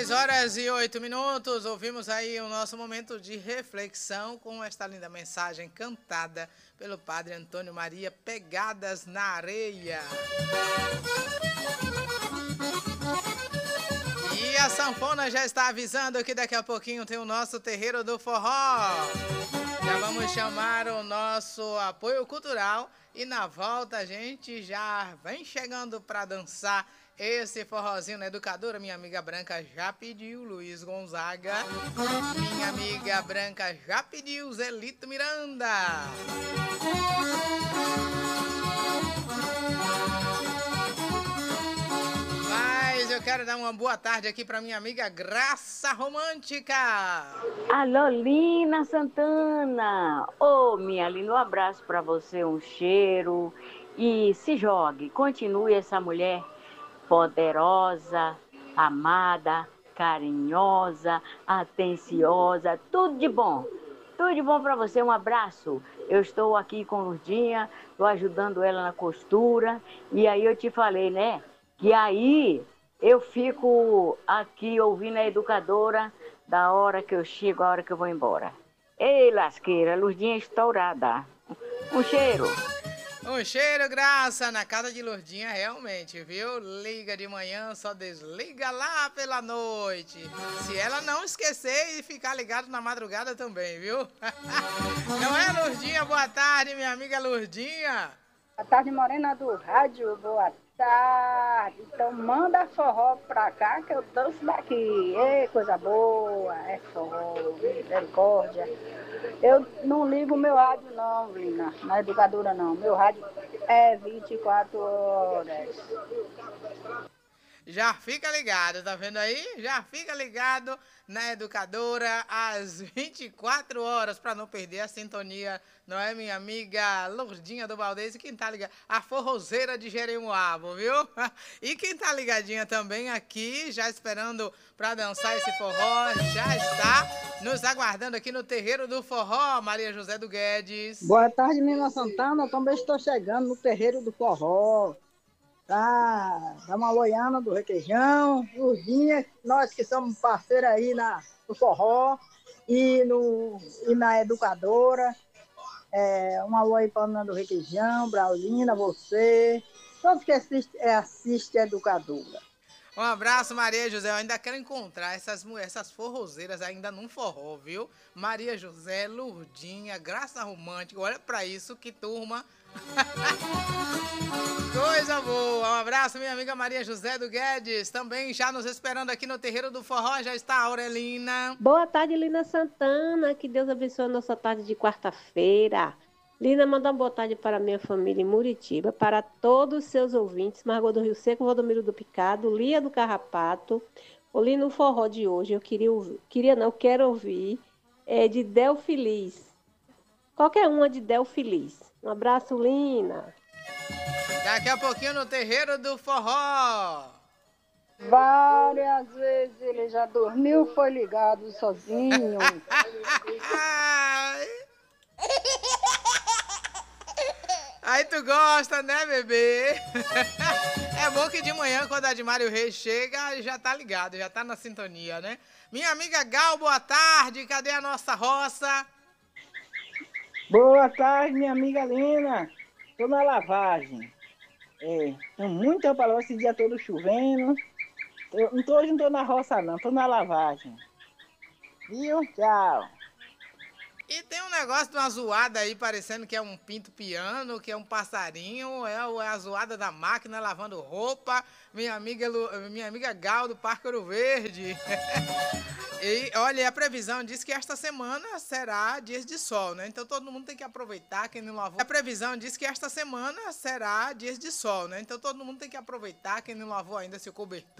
6h08. Ouvimos aí o nosso momento de reflexão com esta linda mensagem cantada pelo Padre Antônio Maria, Pegadas na Areia. E a sanfona já está avisando que daqui a pouquinho tem o nosso Terreiro do Forró. Já vamos chamar o nosso apoio cultural e na volta a gente já vem chegando para dançar esse forrozinho na Educadora. Minha amiga Branca já pediu, Luiz Gonzaga. Minha amiga Branca já pediu, Zelito Miranda. Mas eu quero dar uma boa tarde aqui para minha amiga Graça Romântica. Alô, Lina Santana. Ô, minha linda, um abraço para você, um cheiro. E se jogue, continue essa mulher poderosa, amada, carinhosa, atenciosa, tudo de bom para você, um abraço. Eu estou aqui com Lurdinha, estou ajudando ela na costura, e aí eu te falei, né, que aí eu fico aqui ouvindo a Educadora da hora que eu chego, a hora que eu vou embora. Ei, lasqueira, Lurdinha estourada. Um cheiro. Um cheiro, Graça, na casa de Lourdinha, realmente, viu? Liga de manhã, só desliga lá pela noite. Se ela não esquecer e ficar ligado na madrugada também, viu? Não é, Lourdinha? Boa tarde, minha amiga Lourdinha. Boa tarde, Morena do Rádio, boa tarde. Então manda forró pra cá que eu danço daqui. Ei, coisa boa, é forró, misericórdia. Eu não ligo o meu rádio não, Lina, na Educadora não. Meu rádio é 24 horas. Já fica ligado, tá vendo aí? Já fica ligado na Educadora às 24 horas para não perder a sintonia, não é, minha amiga Lourdinha do Valdez? E quem tá ligado? A forrozeira de Jeremoabo, viu? E quem tá ligadinha também aqui, já esperando para dançar esse forró, já está nos aguardando aqui no Terreiro do Forró, Maria José do Guedes. Boa tarde, Lina Santana. Eu também estou chegando no Terreiro do Forró. Tá, da Maloiana, do Requeijão, Lurdinha, nós que somos parceiros aí no Forró e na Educadora. Um alô aí para a Ana do Requeijão, Braulina, você, todos que assistem a Educadora. Um abraço, Maria José. Eu ainda quero encontrar essas forrozeiras ainda num forró, viu? Maria José, Lurdinha, Graça Romântica. Olha pra isso, que turma. Coisa boa. Um abraço, minha amiga Maria José do Guedes. Também já nos esperando aqui no Terreiro do Forró. Já está a Aurelina. Boa tarde, Lina Santana. Que Deus abençoe a nossa tarde de quarta-feira. Lina, manda uma boa tarde para a minha família em Muritiba, para todos os seus ouvintes, Margot do Rio Seco, Valdomiro do Picado, Lia do Carrapato. Lina, o forró de hoje, eu quero ouvir, de Del Feliz. Qualquer uma de Del Feliz. Um abraço, Lina. Daqui a pouquinho no Terreiro do Forró. Várias vezes ele já dormiu, foi ligado sozinho. Aí tu gosta, né, bebê? É bom que de manhã, quando a Admário Reis chega, já tá ligado, já tá na sintonia, né? Minha amiga Gal, boa tarde. Cadê a nossa roça? Boa tarde, minha amiga Lina. Tô na lavagem. Tem muita palavra esse dia todo chovendo. Hoje não tô na roça, não. Tô na lavagem. Viu? Tchau. E tem um negócio de uma zoada aí, parecendo que é um pinto piano, que é um passarinho, é a zoada da máquina lavando roupa. Minha amiga Gal, do Parque Ouro Verde. E, olha, a previsão diz que esta semana será dias de sol, né? Então todo mundo tem que aproveitar quem não lavou. A previsão diz que esta semana será dias de sol, né? Então todo mundo tem que aproveitar quem não lavou ainda seu cobertor.